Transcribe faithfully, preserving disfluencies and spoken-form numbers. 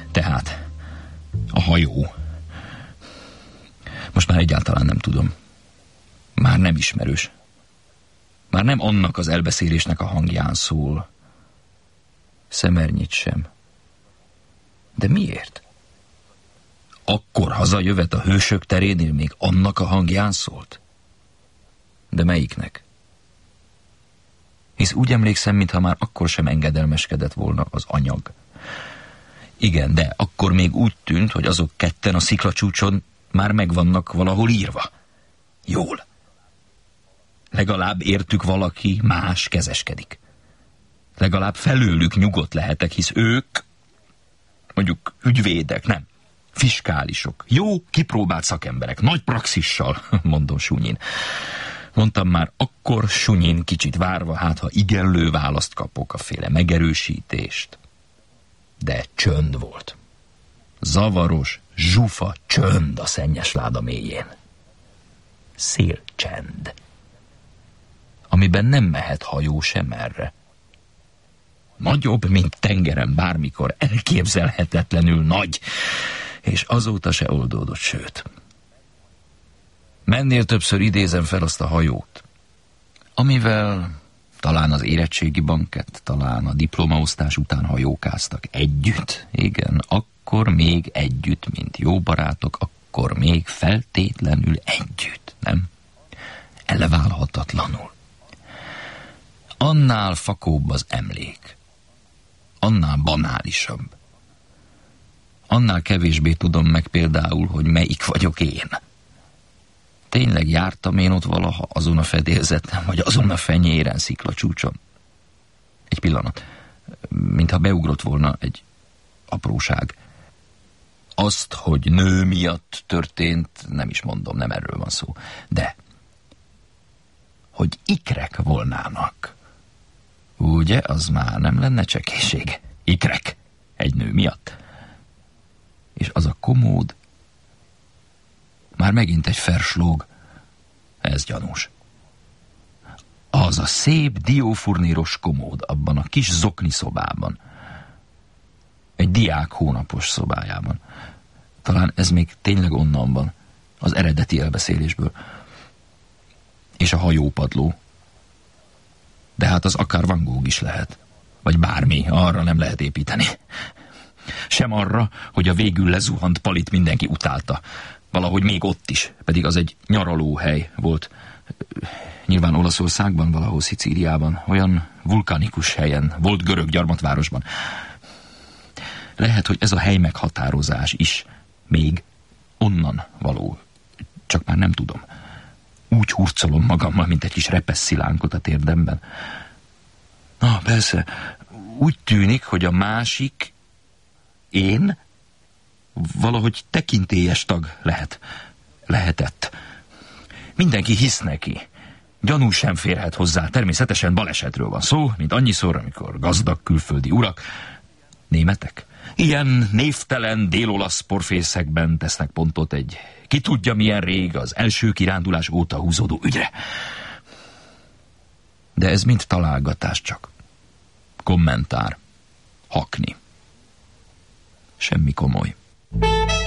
Tehát a hajó. Most már egyáltalán nem tudom. Már nem ismerős. Már nem annak az elbeszélésnek a hangján szól. Szemernyit sem. De miért? Akkor hazajövet a hősök terénél még annak a hangján szólt? De melyiknek? Hisz úgy emlékszem, mintha már akkor sem engedelmeskedett volna az anyag. Igen, de akkor még úgy tűnt, hogy azok ketten a sziklacsúcson már megvannak valahol írva. Jól. Legalább értük valaki más kezeskedik. Legalább felőlük nyugodt lehetek, hisz ők, mondjuk ügyvédek, nem, fiskálisok, jó, kipróbált szakemberek, nagy praxissal, mondom sunyin. Mondtam már akkor sunyin kicsit várva, hát ha igenlő választ kapok, a féle megerősítést. De csönd volt. Zavaros, zsufa csönd a szennyes láda mélyén. Szélcsend. Amiben nem mehet hajó sem erre. Nagyobb, mint tengeren bármikor, elképzelhetetlenül nagy, és azóta se oldódott, sőt. Mennél többször idézem fel azt a hajót, amivel talán az érettségi bankett, talán a diplomaosztás után hajókáztak együtt, igen, akkor még együtt, mint jó barátok, akkor még feltétlenül együtt, nem? Eleválhatatlanul. Annál fakóbb az emlék. Annál banálisabb. Annál kevésbé tudom meg például, hogy melyik vagyok én. Tényleg jártam én ott valaha azon a fedélzeten, vagy azon a fenyéren, sziklacsúcson? Egy pillanat. Mintha beugrott volna egy apróság. Azt, hogy nő miatt történt, nem is mondom, nem erről van szó. De, hogy ikrek volnának. Ugye, az már nem lenne csekéség. Ikrek. Egy nő miatt. És az a komód. Már megint egy ferslóg. Ez gyanús. Az a szép diófurníros komód abban a kis zokni szobában. Egy diák hónapos szobájában. Talán ez még tényleg onnan van. Az eredeti elbeszélésből. És a hajópadló. De hát az akár Van Gogh is lehet. Vagy bármi, arra nem lehet építeni. Sem arra, hogy a végül lezuhant palit mindenki utálta. Valahogy még ott is, pedig az egy nyaralóhely volt. Nyilván Olaszországban, valahol Szicíliában, olyan vulkanikus helyen, volt görög gyarmatvárosban. Lehet, hogy ez a hely meghatározás is még onnan való. Csak már nem tudom. Úgy hurcolom magammal, mint egy kis repesz szilánkot a térdemben. Na, persze, úgy tűnik, hogy a másik, én, valahogy tekintélyes tag lehet. Lehetett. Mindenki hisz neki. Gyanú sem férhet hozzá. Természetesen balesetről van szó, mint annyiszor, amikor gazdag külföldi urak, németek, ilyen névtelen dél-olasz porfészekben tesznek pontot egy ki tudja milyen rég az első kirándulás óta húzódó ügyre. De ez mind találgatás csak. Kommentár. Hakni. Semmi komoly.